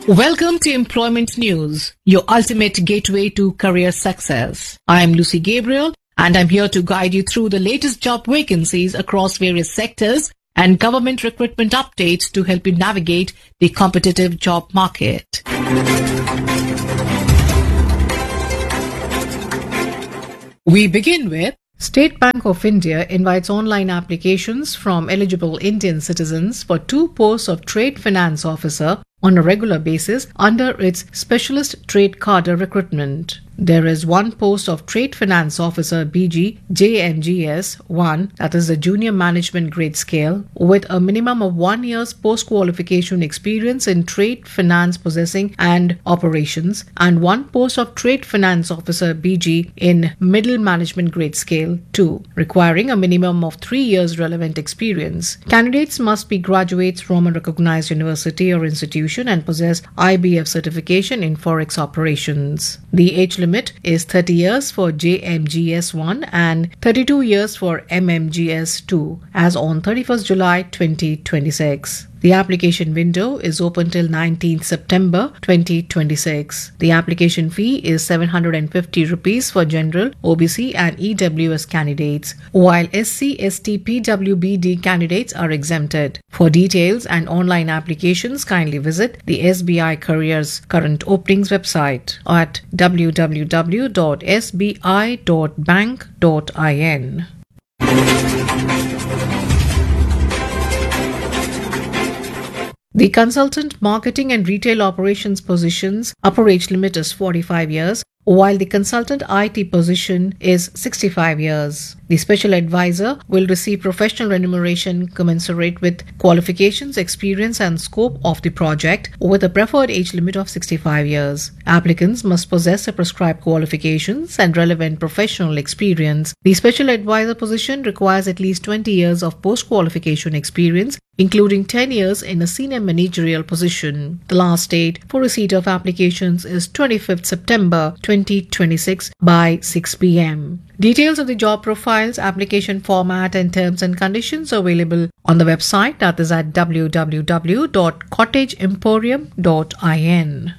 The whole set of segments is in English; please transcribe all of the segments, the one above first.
Welcome to Employment News, your ultimate gateway to career success. I am Lucy Gabriel, and I'm here to guide you through the latest job vacancies across various sectors and government recruitment updates to help you navigate the competitive job market. We begin with State Bank of India invites online applications from eligible Indian citizens for 2 posts of Trade Finance Officer on a regular basis under its Specialist Trade Cadre recruitment. There is 1 post of Trade Finance Officer BG JMGS 1, that is the Junior Management Grade Scale, with a minimum of 1 year's post-qualification experience in trade finance processing and operations, and 1 post of Trade Finance Officer BG in Middle Management Grade Scale 2, requiring a minimum of 3 years relevant experience. Candidates must be graduates from a recognized university or institution and possess IBF certification in forex operations. The age limit is 30 years for JMGS1 and 32 years for MMGS2 as on 31st July 2026. The application window is open till 19th September 2026. The application fee is 750 rupees for general, OBC and EWS candidates, while SC, ST, PWBD candidates are exempted. For details and online applications, kindly visit the SBI Careers Current Openings website at www.sbi.bank.in. The Consultant Marketing and Retail Operations positions upper age limit is 45 years, while the Consultant IT position is 65 years. The Special Advisor will receive professional remuneration commensurate with qualifications, experience and scope of the project, with a preferred age limit of 65 years. Applicants must possess the prescribed qualifications and relevant professional experience. The Special Advisor position requires at least 20 years of post-qualification experience, including 10 years in a senior managerial position. The last date for receipt of applications is 25th September 2026 by 6 p.m. Details of the job profiles, application format and terms and conditions are available on the website, that is at www.cottageemporium.in.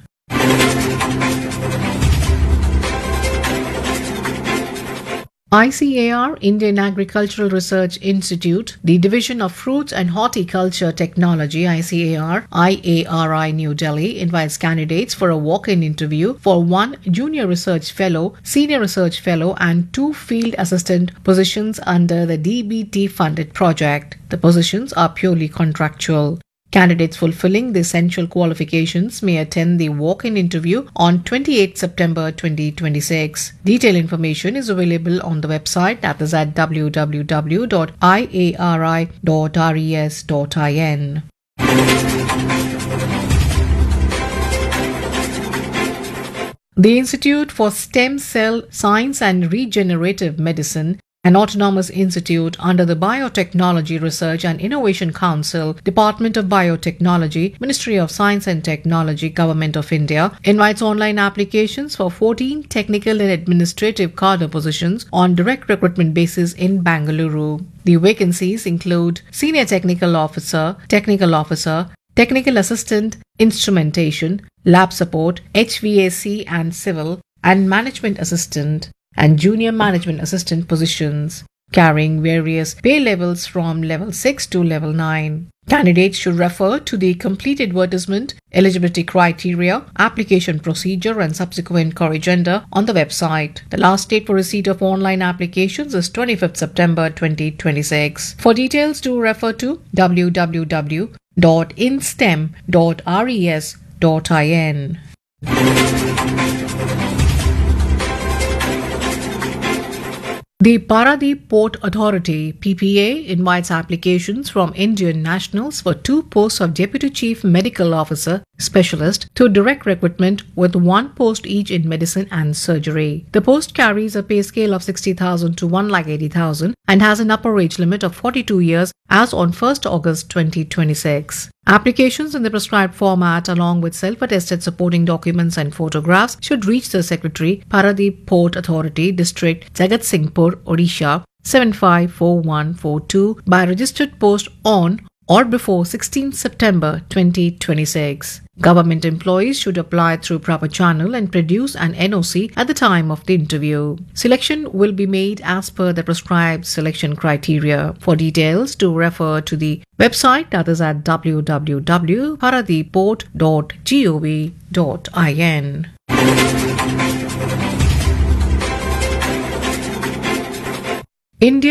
ICAR, Indian Agricultural Research Institute, the Division of Fruits and Horticulture Technology, ICAR, IARI New Delhi, invites candidates for a walk-in interview for 1 Junior Research Fellow, Senior Research Fellow and 2 Field Assistant positions under the DBT funded project. The positions are purely contractual. Candidates fulfilling the essential qualifications may attend the walk-in interview on 28 September 2026. Detailed information is available on the website, that is at www.iari.res.in. The Institute for Stem Cell Science and Regenerative Medicine, an autonomous institute under the Biotechnology Research and Innovation Council, Department of Biotechnology, Ministry of Science and Technology, Government of India, invites online applications for 14 technical and administrative cadre positions on direct recruitment basis in Bangalore. The vacancies include Senior Technical Officer, Technical Assistant, Instrumentation, Lab Support, HVAC and Civil, and Management Assistant, and Junior Management Assistant positions, carrying various pay levels from level 6 to level 9. Candidates should refer to the complete advertisement, eligibility criteria, application procedure and subsequent corrigenda on the website. The last date for receipt of online applications is 25th September 2026. For details, do refer to www.instem.res.in. The Paradip Port Authority (PPA) invites applications from Indian nationals for 2 posts of Deputy Chief Medical Officer Specialist to direct recruitment, with 1 post each in medicine and surgery. The post carries a pay scale of 60,000 to 1,80,000 and has an upper age limit of 42 years as on 1st August 2026. Applications in the prescribed format along with self-attested supporting documents and photographs should reach the Secretary, Paradip Port Authority, District, Jagatsinghpur, Odisha, 754142 by registered post on or before 16 September 2026. Government employees should apply through proper channel and produce an NOC at the time of the interview. Selection will be made as per the prescribed selection criteria. For details, do refer to the website, that is at www.paradiport.gov.in. India